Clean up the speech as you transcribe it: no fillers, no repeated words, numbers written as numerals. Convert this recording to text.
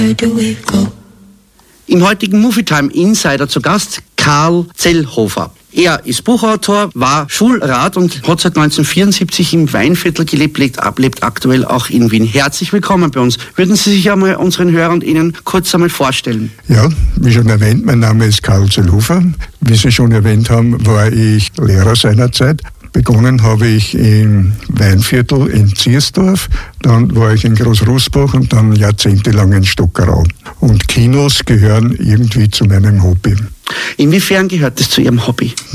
Im heutigen Movietime Insider zu Gast Karl Zellhofer. Er ist Buchautor, war Schulrat und hat seit 1974 im Weinviertel gelebt, lebt aktuell auch in Wien. Herzlich willkommen bei uns. Würden Sie sich einmal unseren Hörern und Ihnen kurz einmal vorstellen? Ja, wie schon erwähnt, mein Name ist Karl Zellhofer. Wie Sie schon erwähnt haben, war ich Lehrer seinerzeit. Begonnen habe ich im Weinviertel in Ziersdorf, dann war ich in Großrussbach und dann jahrzehntelang in Stockerau. Und Kinos gehören irgendwie zu meinem Hobby. Inwiefern gehört das zu Ihrem Hobby?